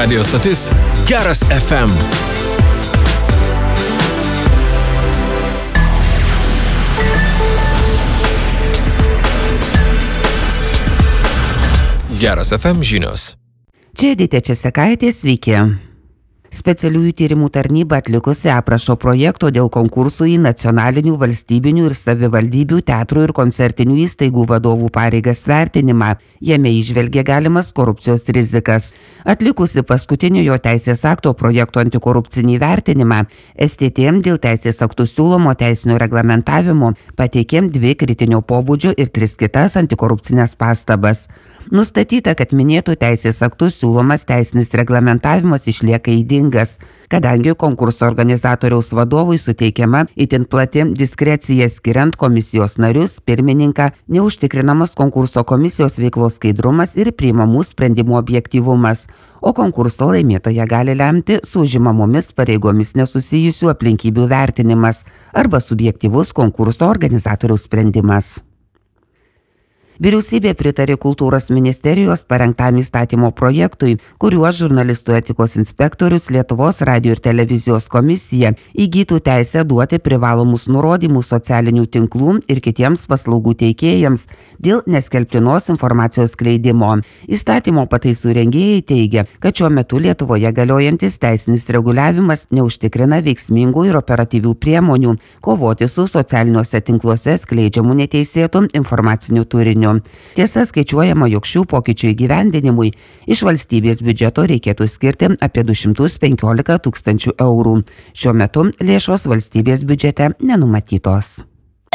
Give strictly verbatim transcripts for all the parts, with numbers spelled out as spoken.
Radio stotis Geras F M. Geras F M žinios. Čia Edita Česekaitė, sveiki. Specialiųjų tyrimų tarnyba atlikusi aprašo projekto dėl konkursų į nacionalinių, valstybinių ir savivaldybių teatrų ir koncertinių įstaigų vadovų pareigas vertinimą. Jame įžvelgė galimas korupcijos rizikas. Atlikusi paskutiniojo teisės akto projekto antikorupcinį vertinimą, S T T dėl teisės aktų siūlomo teisinio reglamentavimo pateikėm dvi kritinio pobūdžio ir tris kitas antikorupcinės pastabas. Nustatyta, kad minėtų teisės aktų siūlomas teisinis reglamentavimas išlieka ydingas, kadangi konkurso organizatoriaus vadovui suteikiama itin plati diskrecija skiriant komisijos narius, pirmininką, neužtikrinamas konkurso komisijos veiklos skaidrumas ir priimamų sprendimų objektyvumas, o konkurso laimėtoje gali lemti su užimamomis pareigomis nesusijusių aplinkybių vertinimas arba subjektyvus konkurso organizatoriaus sprendimas. Vyriausybė pritarė kultūros ministerijos parengtam įstatymo projektui, kuriuo žurnalistų etikos inspektorius Lietuvos radijo ir televizijos komisija įgytų teisę duoti privalomus nurodymus socialinių tinklų ir kitiems paslaugų teikėjams dėl neskelbtinos informacijos skleidimo. Įstatymo pataisų rengėjai teigia, kad šiuo metu Lietuvoje galiojantis teisinis reguliavimas neužtikrina veiksmingų ir operatyvių priemonių kovoti su socialiniuose tinkluose skleidžiamų neteisėtų informacinių turinių. Tiesa, skaičiuojama, jog šių pokyčių įgyvendinimui iš valstybės biudžeto reikėtų skirti apie du šimtus penkiolika tūkstančių eurų. Šiuo metu lėšos valstybės biudžete nenumatytos.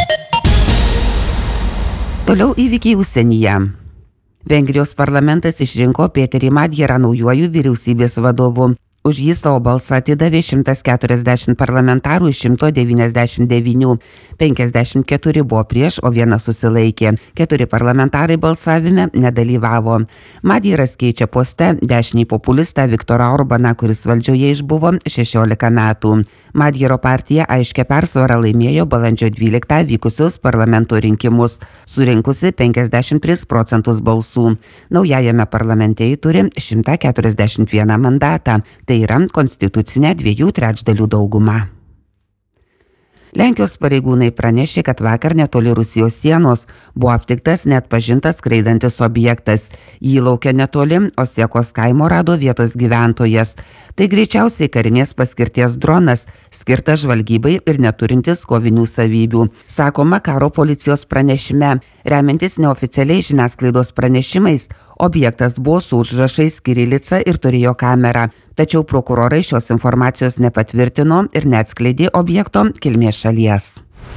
Toliau įvykiai užsienyje. Vengrijos parlamentas išrinko Peterį Madjerą naujuoju vyriausybės vadovu. Už jį savo balsą atidavė šimtas keturiasdešimt parlamentarų iš šimto devyniasdešimt devynių. penkiasdešimt keturi buvo prieš, o vienas susilaikė. Keturi parlamentarai balsavime nedalyvavo. Madjeras keičia poste dešinį populistą Viktorą Orbaną, kuris valdžioje išbuvo šešiolika metų. Madjero partija aiškia persvarą laimėjo balandžio dvyliktą vykusius parlamento rinkimus, surinkusi penkiasdešimt tris procentus balsų. Naujajame parlamente ji turi šimtą keturiasdešimt vieną mandatą. Tai yra konstitucinė dviejų trečdalių dauguma. Lenkijos pareigūnai pranešė, kad vakar netoli Rusijos sienos buvo aptiktas neatpažintas skraidantis objektas. Jį laukia netoli Osiekos kaimo rado vietos gyventojas. Tai greičiausiai karinės paskirties dronas, skirtas žvalgybai ir neturintis kovinių savybių, sakoma karo policijos pranešime. Remiantis neoficialiai žiniasklaidos pranešimais, objektas buvo su užrašais kirilica ir turėjo kamerą, tačiau prokurorai šios informacijos nepatvirtino ir neatskleidė objekto kilmės šalies.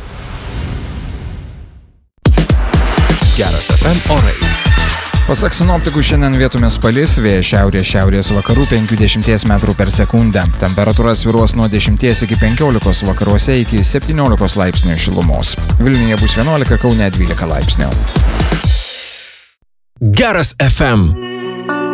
Geras F M orai. Pasak sinoptikų, šiandien vietomis palis, vėjas šiaurės šiaurės vakarų penkiasdešimt metrų per sekundę. Temperatūra svyruos nuo dešimties iki penkiolikos, vakaruose iki septyniolikos laipsnių šilumos. Vilniuje bus vienuolika, Kaune dvylika laipsnių. Geras F M.